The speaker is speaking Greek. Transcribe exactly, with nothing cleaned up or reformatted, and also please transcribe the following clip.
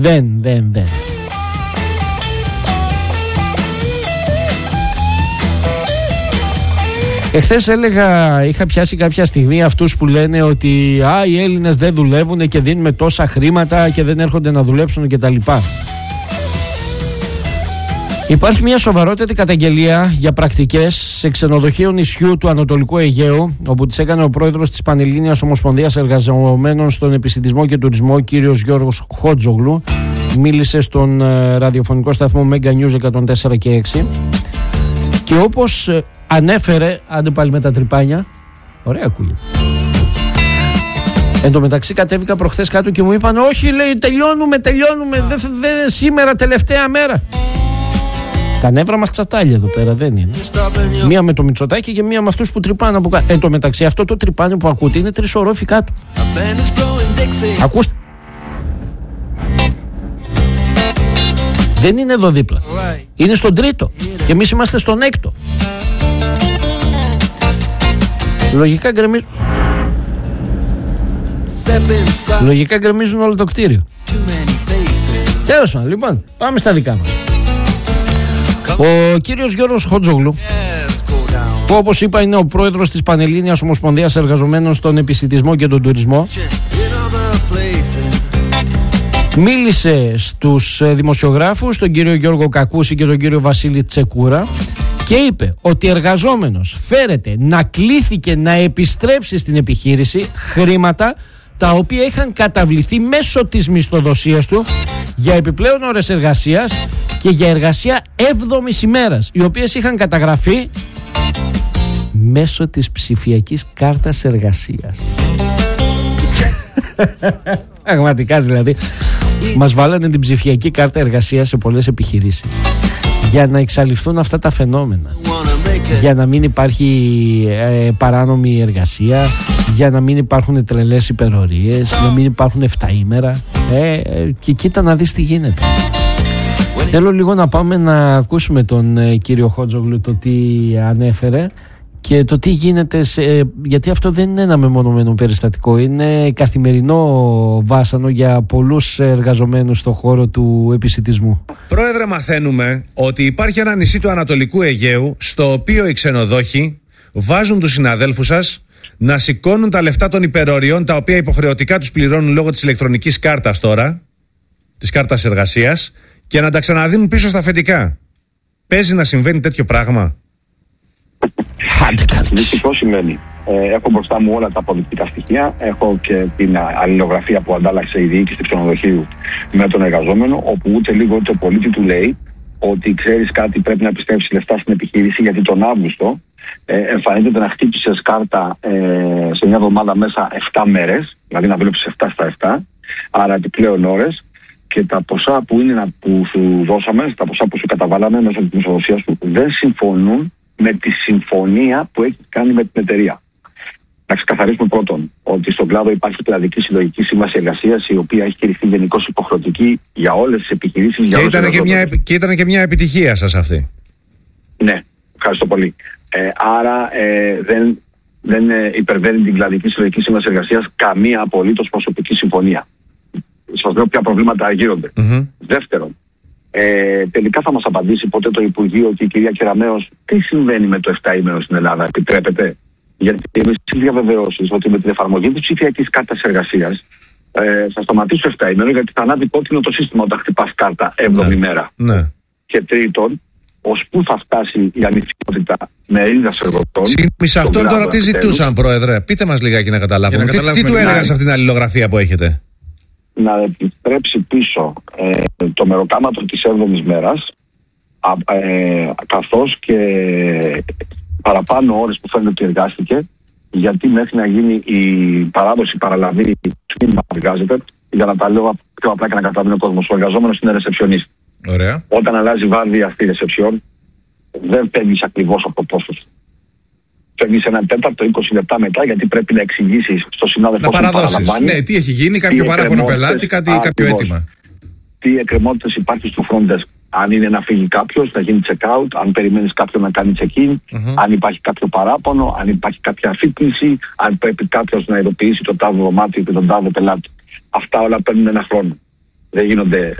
Δεν, δεν, δεν. Εχθές έλεγα, είχα πιάσει κάποια στιγμή αυτούς που λένε ότι α, οι Έλληνες δεν δουλεύουν και δίνουμε τόσα χρήματα και δεν έρχονται να δουλέψουν κτλ. Υπάρχει μια σοβαρότερη καταγγελία για πρακτικές σε ξενοδοχείο νησιού του Ανατολικού Αιγαίου, όπου τις έκανε ο πρόεδρος της Πανελλήνιας Ομοσπονδίας Εργαζομένων στον Επισιτισμό και Τουρισμό, κύριος Γιώργος Χότζογλου. Μίλησε στον ε, ραδιοφωνικό σταθμό Mega News εκατόν τέσσερα και έξι και όπως ε, ανέφερε, άντε πάλι με τα τρυπάνια, ωραία ακούγεται. Εν τω μεταξύ κατέβηκα προχθές κάτω και μου είπαν όχι, λέει, τελειώνουμε, τελειώνουμε, δεν δε, σήμερα τελευταία μέρα. Τα νεύρα μας τσατάλια εδώ πέρα, δεν είναι. Μία με το Μητσοτάκη και μία με αυτούς που τρυπάνε από κάτω. Εν τω μεταξύ αυτό το τρυπάνι που ακούτε είναι τρεις ορόφοι κάτω. Ακούστε. Δεν είναι εδώ δίπλα. Είναι στον τρίτο και εμείς είμαστε στον έκτο. Λογικά γκρεμίζουν. Λογικά γκρεμίζουν όλο το κτίριο. Τέλος πάντων, λοιπόν, πάμε στα δικά μας. Ο κύριος Γιώργος Χότζογλου, που όπως είπα είναι ο πρόεδρος της Πανελλήνιας Ομοσπονδίας Εργαζομένων στον Επισιτισμό και τον Τουρισμό, μίλησε στους δημοσιογράφους, τον κύριο Γιώργο Κακούση και τον κύριο Βασίλη Τσεκούρα, και είπε ότι εργαζόμενος φέρεται να κλήθηκε να επιστρέψει στην επιχείρηση χρήματα τα οποία είχαν καταβληθεί μέσω της μισθοδοσίας του για επιπλέον ώρες εργασίας και για εργασία έβδομης ημέρας, οι οποίες είχαν καταγραφεί μέσω της ψηφιακής κάρτας εργασίας. Πραγματικά δηλαδή μας βάλανε την ψηφιακή κάρτα εργασίας σε πολλές επιχειρήσεις για να εξαλειφθούν αυτά τα φαινόμενα, για να μην υπάρχει ε, παράνομη εργασία, για να μην υπάρχουν τρελές υπερορίες, να μην υπάρχουν εφταήμερα ε, ε, και κοίτα να δεις τι γίνεται. Θέλω λίγο να πάμε να ακούσουμε τον ε, κύριο Χότζογλου, το τι ανέφερε και το τι γίνεται σε, γιατί αυτό δεν είναι ένα μεμονωμένο περιστατικό, είναι καθημερινό βάσανο για πολλούς εργαζομένους στον χώρο του επισιτισμού. Πρόεδρε, μαθαίνουμε ότι υπάρχει ένα νησί του Ανατολικού Αιγαίου στο οποίο οι ξενοδόχοι βάζουν τους συναδέλφους σας να σηκώνουν τα λεφτά των υπεροριών, τα οποία υποχρεωτικά τους πληρώνουν λόγω της ηλεκτρονικής κάρτας τώρα, της κάρτας εργασίας, και να τα ξαναδίνουν πίσω στα αφεντικά. Παίζει να συμβαίνει τέτοιο πράγμα? Δυστυχώς σημαίνει. Ε, έχω μπροστά μου όλα τα αποδεικτικά στοιχεία. Έχω και την αλληλογραφία που αντάλλαξε η διοίκηση του ξενοδοχείου με τον εργαζόμενο, όπου ούτε λίγο ούτε πολύ τι του λέει ότι ξέρεις κάτι, πρέπει να επιστρέψει λεφτά στην επιχείρηση, γιατί τον Αύγουστο ε, εμφανίζεται να χτύπησες κάρτα ε, σε μια εβδομάδα μέσα επτά μέρες, δηλαδή να βλέπεις επτά στα επτά, άρα επιπλέον ώρες, και τα ποσά που, είναι, που σου δώσαμε, τα ποσά που σου καταβάλαμε μέσω της μισθοδοσίας σου, δεν συμφωνούν με τη συμφωνία που έχει κάνει με την εταιρεία. Να ξεκαθαρίσουμε πρώτον ότι στον κλάδο υπάρχει κλαδική συλλογική σύμβαση εργασίας, η οποία έχει κηρυχθεί γενικώς υποχρεωτική για όλες τις επιχειρήσεις. Και, ήταν και, μια, και ήταν και μια επιτυχία σας αυτή. Ναι, ευχαριστώ πολύ. Ε, άρα ε, δεν, δεν ε, υπερβαίνει την κλαδική συλλογική σύμβαση εργασίας καμία απολύτως προσωπική συμφωνία. Σας λέω ποια προβλήματα γύρονται. Mm-hmm. Δεύτερον, Ε, τελικά θα μας απαντήσει ποτέ το Υπουργείο και η κυρία Κεραμέως τι συμβαίνει με το εφταήμερο στην Ελλάδα, επιτρέπεται? Γιατί εμείς τις διαβεβαιώσεις ότι με την εφαρμογή της ψηφιακής κάρτας εργασίας ε, θα σταματήσει το εφταήμερο, γιατί θα ανάβει κόκκινο το σύστημα όταν χτυπάς κάρτα έβδομη ναι. μέρα. Ναι. Και τρίτον, ως πού θα φτάσει η ανοιχτότητα με Έλληνας εργοτών. Σε αυτόν τώρα τι ζητούσαν, Πρόεδρε? Πείτε μας λιγάκι να καταλάβουμε. Τι, τι του έλεγαν σε αυτήν την αλληλογραφία που έχετε? Να επιστρέψει πίσω ε, το μεροκάματο της έβδομης μέρας, α, ε, καθώς και παραπάνω ώρες που φαίνεται ότι εργάστηκε, γιατί μέχρι να γίνει η παράδοση παραλαβή του μήνυμα που εργάζεται, για να τα λέω πιο απλά και να καταλάβει ο κόσμος, ο εργαζόμενος είναι ρεσεψιονίστη. Ωραία. Όταν αλλάζει βάρδια στη ρεσεψιόν, δεν φεύγεις ακριβώς από το πόσο. Φεύγεις ένα τέταρτο, είκοσι λεπτά μετά, γιατί πρέπει να εξηγήσεις στο συνάδελφο που παραλαμβάνει. Ναι, τι έχει γίνει, κάποιο παράπονο πελάτη, κάτι, κάποιο αίτημα. Τι εκκρεμότητες υπάρχει στο front desk. Αν είναι να φύγει κάποιος, να γίνει check-out, αν περιμένεις κάποιον να κάνει check-in, mm-hmm. αν υπάρχει κάποιο παράπονο, αν υπάρχει κάποια αφύπνιση, αν πρέπει κάποιος να ειδοποιήσει το τάδε δωμάτιο και τον τάδε πελάτη. Αυτά όλα παίρνουν ένα χρόνο. δεν γίνονται